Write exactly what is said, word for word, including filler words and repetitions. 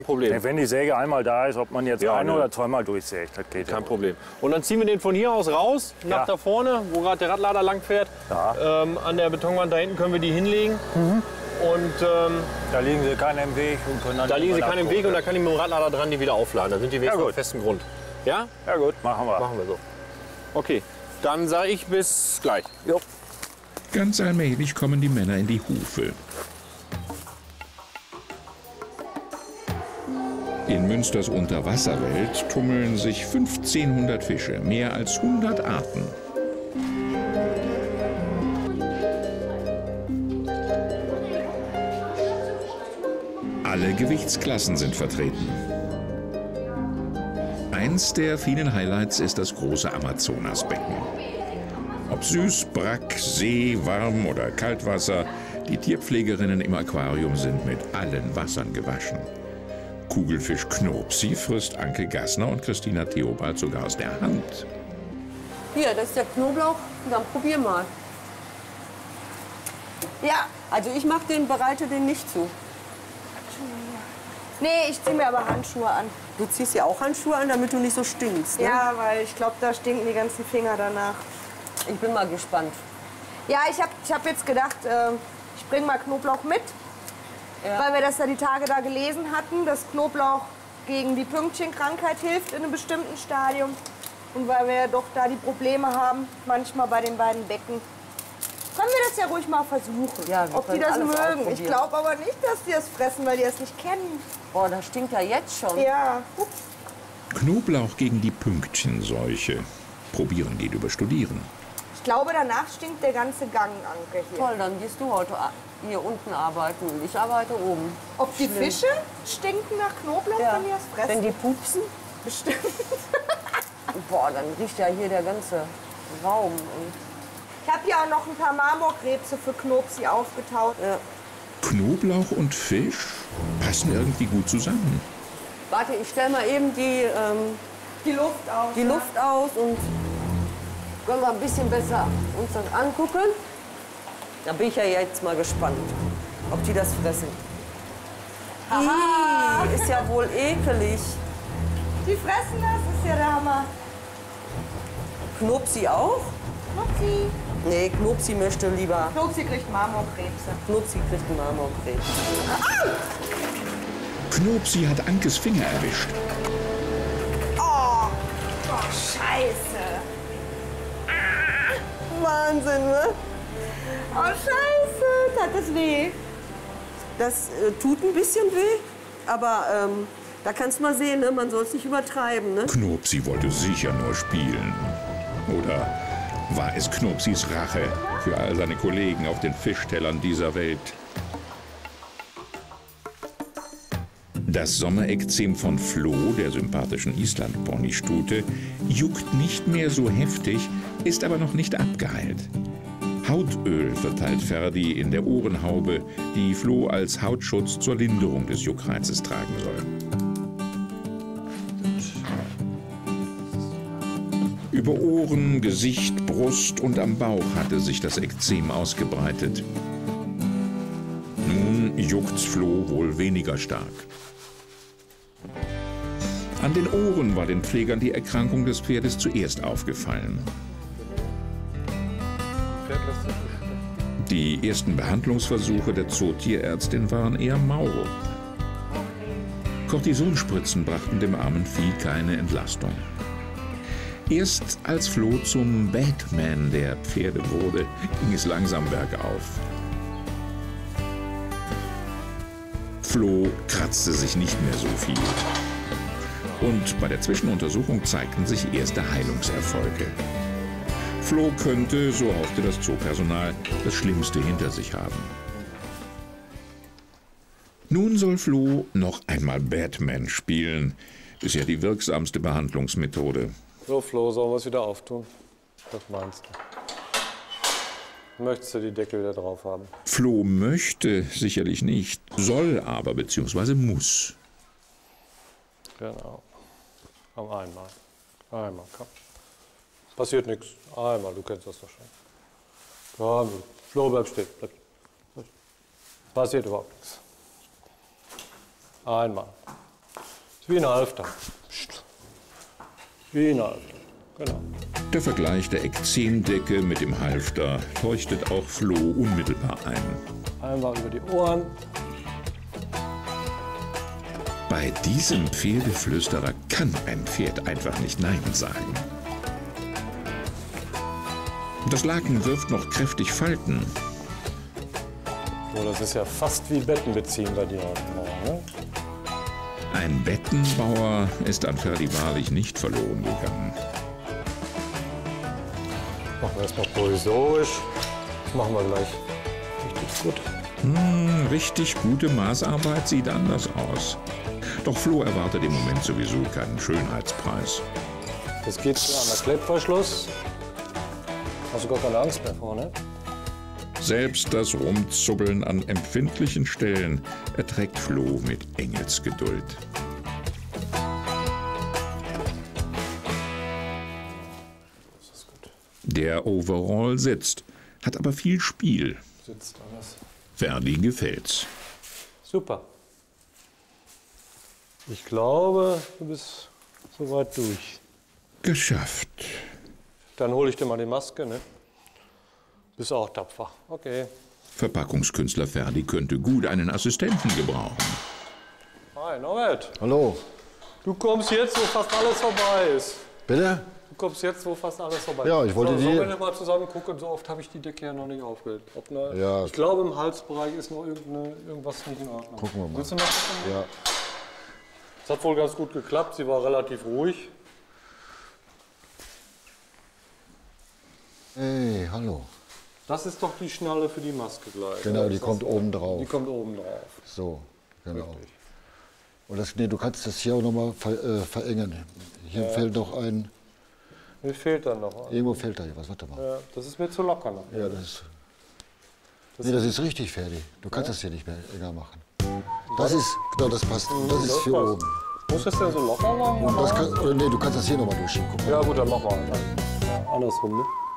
Problem. Wenn die Säge einmal da ist, ob man jetzt Ja, ein- ne. oder zweimal durchsägt, das geht Kein ja. Problem. Und dann ziehen wir den von hier aus raus, nach Ja. da vorne, wo gerade der Radlader lang fährt. Ja. Ähm, an der Betonwand da hinten können wir die hinlegen. Mhm. Und ähm, Da liegen sie keinen im Weg und können dann da liegen sie irgendwann keinen im Weg und da kann ich mit dem Radlader dran die wieder aufladen. Da sind die Ja, wenigstens gut. auf festem Grund. Ja? Ja gut, machen wir. Machen wir so. Okay, dann sage ich bis gleich. Jo. Ganz allmählich kommen die Männer in die Hufe. In Münsters Unterwasserwelt tummeln sich fünfzehnhundert Fische, mehr als hundert Arten. Alle Gewichtsklassen sind vertreten. Eins der vielen Highlights ist das große Amazonasbecken. Ob süß, brack, See, warm oder Kaltwasser, die Tierpflegerinnen im Aquarium sind mit allen Wassern gewaschen. Kugelfisch Knopsi frisst Anke Gassner und Christina Theobald sogar aus der Hand. Hier, das ist der Knoblauch. Dann probier mal. Ja, also ich mach den, bereite den nicht zu. Nee, ich ziehe mir aber Handschuhe an. Du ziehst ja auch Handschuhe an, damit du nicht so stinkst, ne? Ja, weil ich glaube, da stinken die ganzen Finger danach. Ich bin mal gespannt. Ja, ich habe ich hab jetzt gedacht, äh, ich bringe mal Knoblauch mit. Ja. Weil wir das da die Tage da gelesen hatten, dass Knoblauch gegen die Pünktchenkrankheit hilft in einem bestimmten Stadium. Und weil wir ja doch da die Probleme haben, manchmal bei den beiden Becken. Können wir das ja ruhig mal versuchen, Ja, wir ob die können das alles mögen. Ich ausprobieren. glaube aber nicht, dass die es fressen, weil die es nicht kennen. Boah, das stinkt ja jetzt schon. Ja. Ups. Knoblauch gegen die Pünktchenseuche. Probieren geht über Studieren. Ich glaube, danach stinkt der ganze Gang, Anke, hier. Toll, dann gehst du heute a- hier unten arbeiten und ich arbeite oben. Ob die Schlimm. Fische stinken nach Knoblauch, Ja. wenn die das fressen? Wenn die pupsen? Bestimmt. Boah, dann riecht ja hier der ganze Raum. Und Ich habe ja auch noch ein paar Marmorkrebse für Knopsi aufgetaut. ja. Knoblauch und Fisch passen irgendwie gut zusammen. Warte, ich stell mal eben die, ähm, Die Luft aus. die Luft aus und können wir ein bisschen besser uns das angucken. Da bin ich ja jetzt mal gespannt, ob die das fressen. Haha. Ih, ist ja wohl ekelig. Die fressen das, ist ja der Hammer. Knopsi auch? Knopsi. Nee, Knopsi möchte lieber. Knopsi kriegt Marmorkrebse. Knopsi kriegt einen Marmorkrebs. Knopsi hat Ankes Finger erwischt. Oh, oh Scheiße. Wahnsinn, ne? Oh, Scheiße. Tat das weh? Das äh, tut ein bisschen weh, aber ähm, da kannst du mal sehen, ne? Man soll es nicht übertreiben. Ne? Knopsi wollte sicher nur spielen. Oder war es Knopsis Rache für all seine Kollegen auf den Fischtellern dieser Welt? Das Sommerekzem von Flo, der sympathischen Island-Pony-Stute, juckt nicht mehr so heftig, ist aber noch nicht abgeheilt. Hautöl verteilt Ferdi in der Ohrenhaube, die Flo als Hautschutz zur Linderung des Juckreizes tragen soll. Über Ohren, Gesicht, Brust und am Bauch hatte sich das Ekzem ausgebreitet. Nun juckt's Flo wohl weniger stark. An den Ohren war den Pflegern die Erkrankung des Pferdes zuerst aufgefallen. Die ersten Behandlungsversuche der Zootierärztin waren eher mau. Kortisonspritzen brachten dem armen Vieh keine Entlastung. Erst als Flo zum Batman der Pferde wurde, ging es langsam bergauf. Flo kratzte sich nicht mehr so viel. Und bei der Zwischenuntersuchung zeigten sich erste Heilungserfolge. Flo könnte, so hoffte das Zoopersonal, das Schlimmste hinter sich haben. Nun soll Flo noch einmal Batman spielen. Bisher die wirksamste Behandlungsmethode. So, Flo, sollen wir es wieder auftun? Was meinst du? Möchtest du die Deckel wieder drauf haben? Flo möchte sicherlich nicht, soll aber bzw. muss. Genau. Komm, einmal. Einmal, komm. Passiert nichts. Einmal, du kennst das doch schon. Komm, Flo, bleib stehen. Bleib. Passiert überhaupt nichts. Einmal. Ist wie ein Halfter. Psst. Wie ein Halfter, genau. Der Vergleich der Ekzemdecke mit dem Halfter leuchtet auch Flo unmittelbar ein. Einmal über die Ohren. Bei diesem Pferdeflüsterer kann ein Pferd einfach nicht Nein sagen. Das Laken wirft noch kräftig Falten. Oh, das ist ja fast wie Betten beziehen bei dir heute Morgen, ne? Ein Bettenbauer ist an Ferdi wahrlich nicht verloren gegangen. Machen wir erstmal provisorisch. Das machen wir gleich richtig gut. Hm, richtig gute Maßarbeit sieht anders aus. Doch Flo erwartet im Moment sowieso keinen Schönheitspreis. Jetzt geht's an der Klettverschluss. Hast du gar keine Angst mehr vor, ne? Selbst das Rumzubbeln an empfindlichen Stellen erträgt Flo mit Engelsgeduld. Das ist gut. Der Overall sitzt, hat aber viel Spiel. Sitzt alles. Ferdi gefällt's. Super. Ich glaube, du bist soweit durch. Geschafft. Dann hole ich dir mal die Maske, ne? Bist auch tapfer. Okay. Verpackungskünstler Ferdi könnte gut einen Assistenten gebrauchen. Hi, Norbert. Hallo. Du kommst jetzt, wo fast alles vorbei ist. Bitte? Du kommst jetzt, wo fast alles vorbei ist. Ja, ich wollte so, die- Sollen wir denn mal zusammen gucken? So oft habe ich die Decke ja noch nicht aufgehört. Ob ne, Ja. Ich glaube, im Halsbereich ist noch irgendeine, irgendwas nicht in Ordnung. Gucken wir mal. Willst du noch gucken? Ja. Es hat wohl ganz gut geklappt. Sie war relativ ruhig. Hey, hallo. Das ist doch die Schnalle für die Maske gleich. Genau, oder? die Ist das kommt so? oben drauf. Die kommt oben drauf. So, genau. Richtig. Und das, nee, du kannst das hier auch noch mal ver, äh, verengen. Hier fehlt noch ein, Mir fehlt dann noch was. irgendwo fehlt da hier was. Warte mal. Ja, das ist mir zu locker noch. Ja, das ist, nee, das ist richtig fertig. Du kannst das hier nicht mehr enger machen. Das ist, genau, das passt. Das ist für passt. oben. Muss das denn so locker sein? Und das kann, oder nee, du kannst das hier noch mal durchschieben. Guck mal. Ja gut, dann machen wir halt. Ja, andersrum, ne?